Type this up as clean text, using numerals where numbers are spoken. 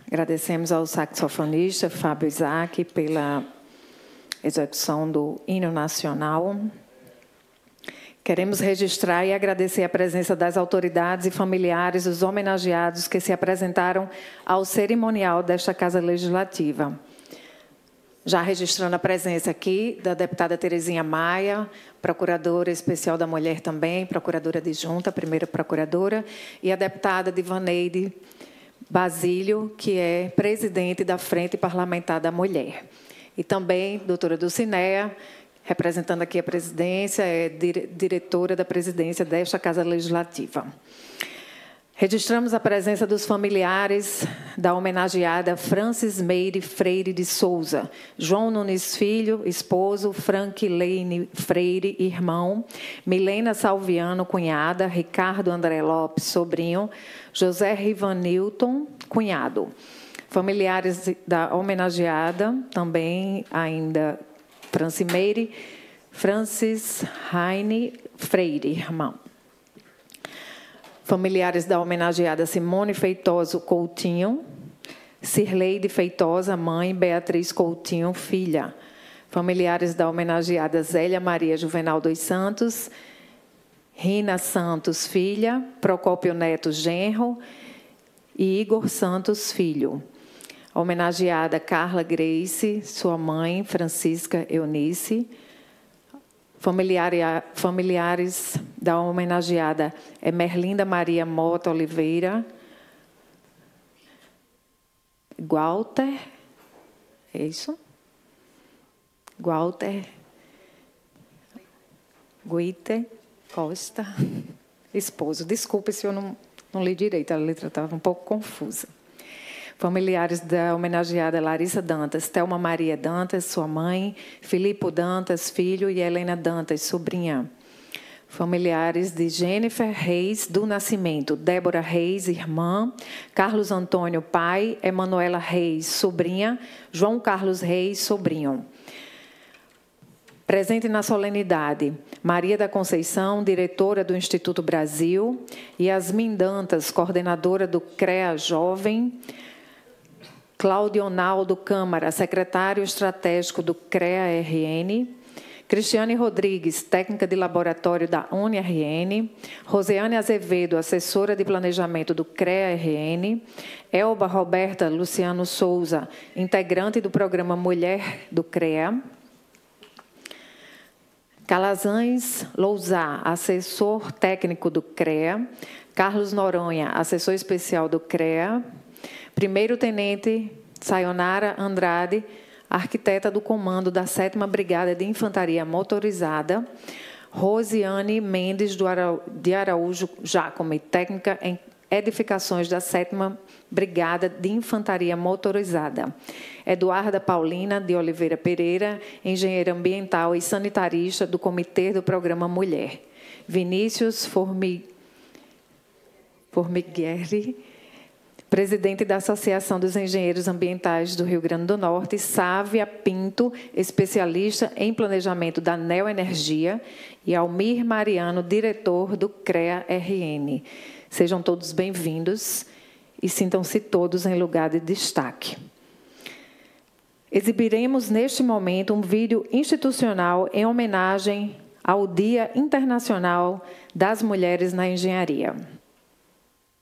Agradecemos ao saxofonista Fábio Isaac pela execução do hino nacional. Queremos registrar e agradecer a presença das autoridades e familiares dos homenageados que se apresentaram ao cerimonial desta Casa Legislativa. Já registrando a presença aqui da deputada Terezinha Maia, procuradora especial da mulher também, procuradora adjunta, primeira procuradora, e a deputada Divaneide Basílio, que é presidente da Frente Parlamentar da Mulher. E também doutora Dulcinéia, representando aqui a presidência, é diretora da presidência desta Casa Legislativa. Registramos a presença dos familiares da homenageada Francis Meire Freire de Souza, João Nunes Filho, esposo, Franklane Freire, irmão, Milena Salviano, cunhada, Ricardo André Lopes, sobrinho, José Rivanilton, cunhado. Familiares da homenageada, também ainda Franci Meire, Francis Heine Freire, irmão. Familiares da homenageada Simone Feitoso Coutinho, Cirleide Feitosa, mãe, Beatriz Coutinho, filha. Familiares da homenageada Zélia Maria Juvenal dos Santos, Rina Santos, filha, Procópio Neto, genro, e Igor Santos, filho. Homenageada Carla Grace, sua mãe, Francisca Eunice. Familiares da homenageada Merlinda Maria Mota Oliveira, Walter, é isso? Walter, Guiter Costa, esposo. Desculpe se eu não li direito, a letra estava um pouco confusa. Familiares da homenageada Larissa Dantas, Thelma Maria Dantas, sua mãe, Filipe Dantas, filho, e Helena Dantas, sobrinha. Familiares de Jennifer Reis do Nascimento, Débora Reis, irmã, Carlos Antônio, pai, Emanuela Reis, sobrinha, João Carlos Reis, sobrinho. Presente na solenidade, Maria da Conceição, diretora do Instituto Brasil, Yasmin Dantas, coordenadora do CREA Jovem, Cláudio Ronaldo Câmara, secretário estratégico do CREA-RN, Cristiane Rodrigues, técnica de laboratório da UniRN, Rosiane Azevedo, assessora de planejamento do CREA-RN, Elba Roberta Luciano Souza, integrante do programa Mulher do CREA, Calazans Lousá, assessor técnico do CREA, Carlos Noronha, assessor especial do CREA, primeiro-tenente Sayonara Andrade, arquiteta do comando da 7ª Brigada de Infantaria Motorizada, Rosiane Mendes de Araújo Jacome, técnica em edificações da 7ª Brigada de Infantaria Motorizada, Eduarda Paulina de Oliveira Pereira, engenheira ambiental e sanitarista do Comitê do Programa Mulher, Vinícius Formigueri, presidente da Associação dos Engenheiros Ambientais do Rio Grande do Norte, Sávia Pinto, especialista em planejamento da Neoenergia, e Almir Mariano, diretor do CREA-RN. Sejam todos bem-vindos e sintam-se todos em lugar de destaque. Exibiremos, neste momento, um vídeo institucional em homenagem ao Dia Internacional das Mulheres na Engenharia.